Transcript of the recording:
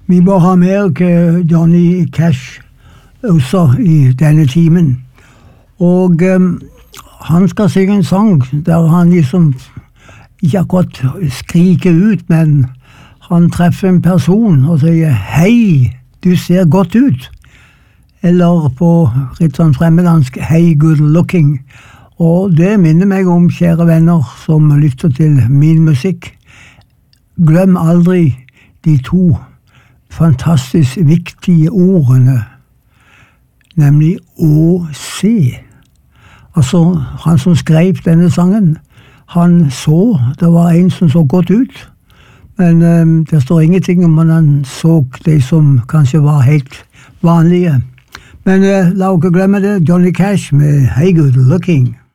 Vi må ha med Johnny Cash også i denne timen. Og han skal synge en sang der han liksom ikke akkurat skriker ut, men han treffer en person og sier «Hei, du ser godt ut». Eller på litt sånn fremmedlandsk «Hey, good looking». Og det minner meg om, kjære venner som lytter til min musikk, glem aldri de to fantastisk viktige ordene, nemlig å se. Altså, han som skrev denne sangen, han så, det var en som så godt ut, men det står ingenting om at han så de som kanskje var helt vanlige. Men la oss ikke glemme det, Johnny Cash med «Hey, good looking».